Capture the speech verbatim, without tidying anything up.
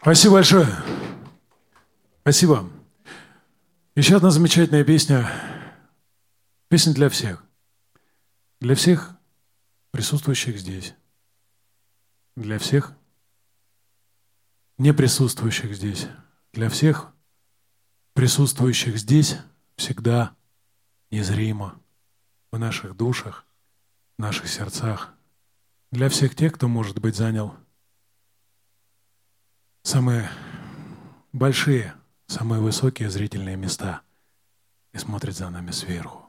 Спасибо большое. Спасибо. Еще одна замечательная песня. Песня для всех. Для всех присутствующих здесь. Для всех не присутствующих здесь. Для всех присутствующих здесь всегда незримо в наших душах, в наших сердцах. Для всех тех, кто, может быть, занял самые большие, самые высокие зрительные места и смотрит за нами сверху.